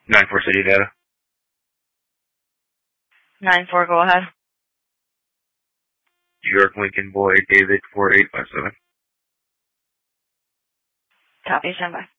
9-4 city data. 9-4, go ahead. New York Lincoln Boy David 4857. Copy, stand by.